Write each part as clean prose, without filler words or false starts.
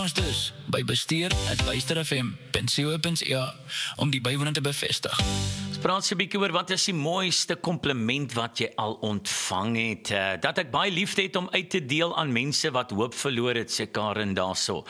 Ons dus by bestuur@bysterfm.co.za om die bywoning te bevestig. Ons praat so 'n bietjie oor wat is die mooiste kompliment wat jy al ontvang het. Dat ek baie liefde het om uit te deel aan mense wat hoop verloor het, sê Karen daarso.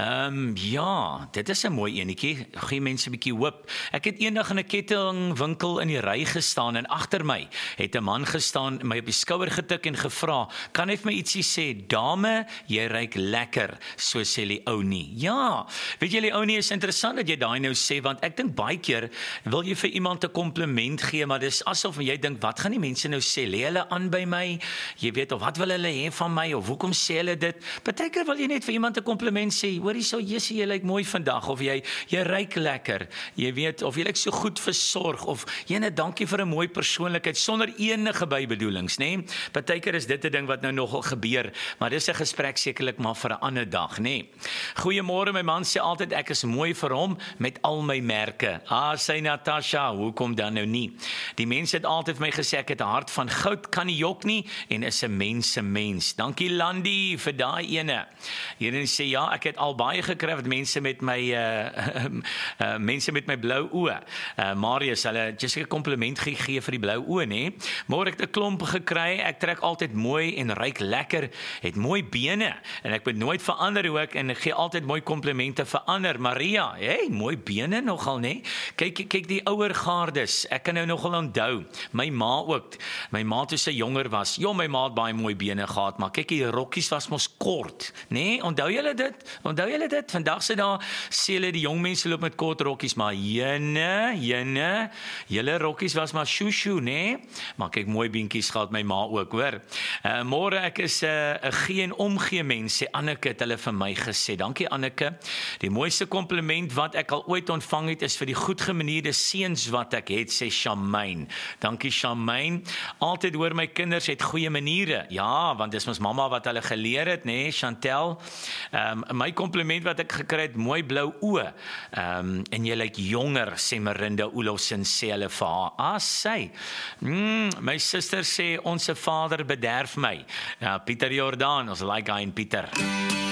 Ja, dit is 'n mooi enetjie. Gee mense 'n bietjie hoop. Ek het eendag in 'n kettingwinkel in die ry gestaan en agter my het 'n man gestaan, my op die skouer getik en gevra, kan hy vir my ietsie sê? Dame, jy ruik lekker, so sê die ou nie. Ja, weet jy, die ou nie, is interessant dat jy daai nou sê, want ek dink baie keer wil jy vir iemand 'n kompliment gee, maar dis asof jy dink, wat gaan die mense nou sê? Lê hulle aan by my? Jy weet, of wat wil hulle hê van my? Of hoekom sê hulle dit? Partykeer wil jy net vir iemand 'n kompliment sê. Hoor hierso, Jessie, jy lyk mooi vandag, of jy ruik lekker. Jy weet, of jy lyk so goed versorg, of jene, dankie vir 'n mooi persoonlikheid sonder enige bybedoelings, nê? Partykeer is dit 'n ding wat nou nogal gebeur, maar dis 'n gesprek sekerlik maar vir 'n ander dag, nê? Goeiemôre, my man sê altyd ek is mooi vir hom met al my merke. Sê Natasha, hoekom dan nou nie? Die mense het altyd vir my gesê ek het 'n hart van goud, kan nie jok nie en is 'n mens. Dankie Landy vir daai ene. Hierdie sê ja, ek het al baie gekry wat mense met my mense met my blou oë. Marius, hulle just 'n kompliment gegee vir die blou oë, nê? Môre ek het 'n klomp gekry. Ek trek altyd mooi en ruik lekker, het mooi bene en ek moet nooit verander ook en ek gee altyd mooi komplimente vir ander. Maria, hey, mooi bene nogal, nê? Kyk die ouer gaardes. Ek kan nou nogal onthou, my ma ook. My ma toe sy jonger was. Ja, my ma het baie mooi bene gehad, maar kyk, die rokkies was mos kort, nê? Onthou julle dit? Vandag se daar sê hulle die jong mense loop met kort rokkies, maar jene, julle rokkies was maar shoo, nê? Maar kyk, mooi beentjies gehad my ma ook, hoor. Môre ek is 'n gee en omgee mens, sê Anneke, het hulle vir my gesê. Dankie Anneke. Die mooiste kompliment wat ek al ooit ontvang het is vir die goed gemanierde seuns wat ek het, sê Shamaine. Dankie Shamaine. Altyd hoor my kinders het goeie maniere. Ja, want dis mos mamma wat hulle geleer het, nê, Chantel. My kompliment wat ek gekry het, mooi blou oë. En jy lyk jonger, sê Marinda Olofsen, sê hulle vir haar. Sy. My suster sê onse vader bederf my. Ja, Pieter Jordan, ons like hy en Pieter.